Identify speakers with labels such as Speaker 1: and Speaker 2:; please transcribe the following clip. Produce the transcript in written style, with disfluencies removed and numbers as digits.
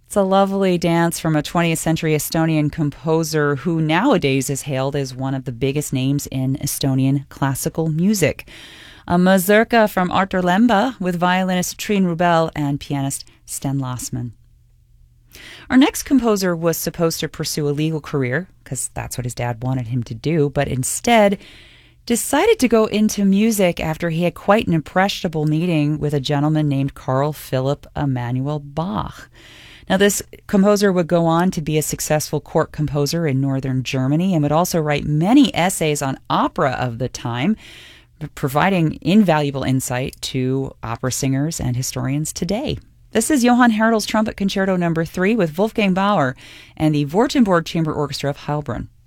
Speaker 1: It's a lovely dance from a 20th century Estonian composer who nowadays is hailed as one of the biggest names in Estonian classical music. A mazurka from Artur Lemba with violinist Triin Rubel and pianist Sten Lassman. Our next composer was supposed to pursue a legal career, because that's what his dad wanted him to do, but instead decided to go into music after he had quite an impressionable meeting with a gentleman named Carl Philipp Emanuel Bach. Now, this composer would go on to be a successful court composer in northern Germany and would also write many essays on opera of the time, providing invaluable insight to opera singers and historians today. This is Johann Hardel's Trumpet Concerto No. 3 with Wolfgang Bauer and the Württemberg Chamber Orchestra of Heilbronn.